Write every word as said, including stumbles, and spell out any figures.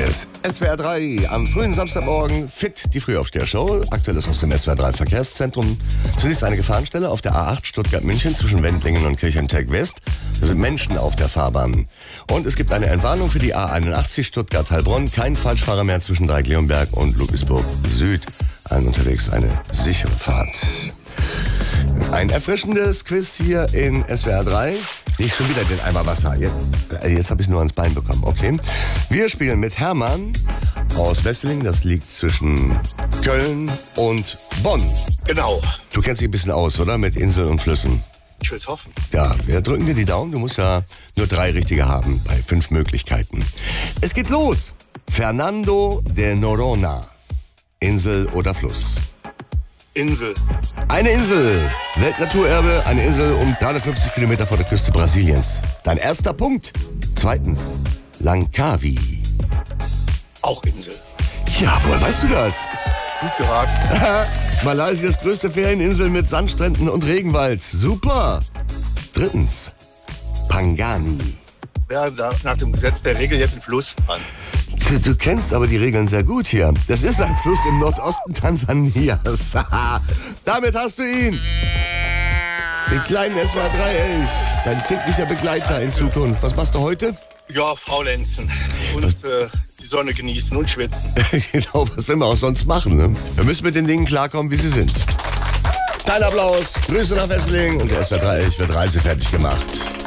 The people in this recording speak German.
ist S W R drei am frühen Samstagmorgen. Fit, die Frühaufsteher-Show. Aktuelles aus dem S W R drei Verkehrszentrum. Zunächst eine Gefahrenstelle auf der A acht Stuttgart-München zwischen Wendlingen und Kirchenteg-West. Da sind Menschen auf der Fahrbahn. Und es gibt eine Entwarnung für die A einundachtzig Stuttgart-Heilbronn. Kein Falschfahrer mehr zwischen Dreieckleonberg und Ludwigsburg Süd. Allen unterwegs eine sichere Fahrt. Ein erfrischendes Quiz hier in S W R drei. Nicht schon wieder den Eimer Wasser. Jetzt, jetzt habe ich es nur ans Bein bekommen. Okay. Wir spielen mit Hermann aus Wesseling. Das liegt zwischen Köln und Bonn. Genau. Du kennst dich ein bisschen aus, oder? Mit Inseln und Flüssen. Ich will es hoffen. Ja, wir drücken dir die Daumen. Du musst ja nur drei richtige haben bei fünf Möglichkeiten. Es geht los. Fernando de Noronha. Insel oder Fluss? Insel. Eine Insel. Weltnaturerbe, eine Insel um dreihundertfünfzig Kilometer vor der Küste Brasiliens. Dein erster Punkt. Zweitens, Langkawi. Auch Insel. Ja, woher weißt du das? Gut geraten. Malaysias größte Ferieninsel mit Sandstränden und Regenwald. Super. Drittens, Pangani. Wäre da nach dem Gesetz der Regel jetzt ein Fluss dran. Du, du kennst aber die Regeln sehr gut hier. Das ist ein Fluss im Nordosten Tansanias. Damit hast du ihn. Den kleinen S W R drei Elch. Dein täglicher Begleiter in Zukunft. Was machst du heute? Ja, faulenzen. Und äh, die Sonne genießen und schwitzen. Genau, was will man auch sonst machen, ne? Wir müssen mit den Dingen klarkommen, wie sie sind. Dein Applaus. Grüße nach Wesseling und der S W R drei Elch wird reisefertig gemacht.